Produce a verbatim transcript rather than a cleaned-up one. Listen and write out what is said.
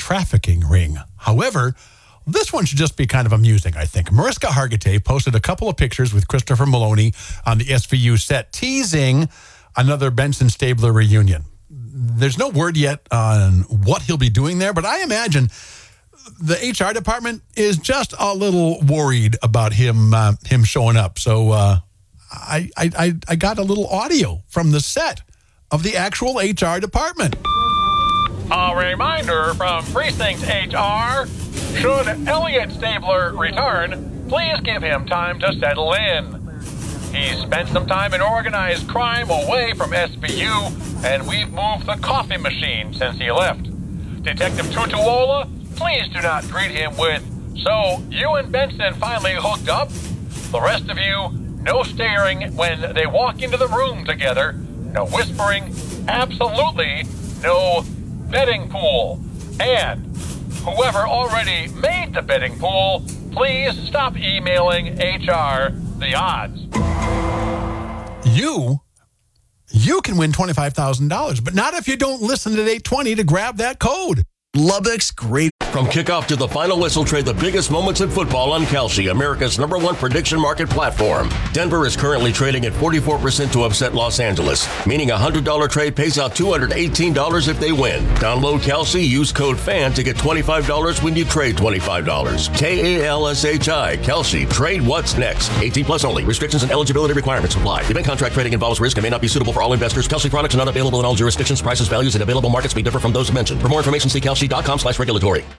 trafficking ring. However, this one should just be kind of amusing, I think. Mariska Hargitay posted a couple of pictures with Christopher Maloney on the S V U set, teasing another Benson Stabler reunion. There's no word yet on what he'll be doing there, but I imagine the H R department is just a little worried about him uh, him showing up. So uh, I, I I got a little audio from the set of the actual H R department. A reminder from Precinct H R, should Elliot Stabler return, please give him time to settle in. He spent some time in organized crime away from S V U, and we've moved the coffee machine since he left. Detective Tutuola, please do not greet him with, "So, you and Benson finally hooked up?" The rest of you, no staring when they walk into the room together, no whispering, absolutely no betting pool. And whoever already made the betting pool, please stop emailing H R the odds. You, you can win twenty-five thousand dollars, but not if you don't listen at eight twenty to grab that code. Lubbock's great. From kickoff to the final whistle, trade the biggest moments in football on Kalshi, America's number one prediction market platform. Denver is currently trading at forty-four percent to upset Los Angeles, meaning a one hundred dollars trade pays out two hundred eighteen dollars if they win. Download Kalshi, use code FAN to get twenty-five dollars when you trade twenty-five dollars. K A L S H I, Kalshi. Trade what's next. eighteen plus only. Restrictions and eligibility requirements apply. Event contract trading involves risk and may not be suitable for all investors. Kalshi products are not available in all jurisdictions. Prices, values, and available markets may differ from those mentioned. For more information, see kalshi dot com slash regulatory.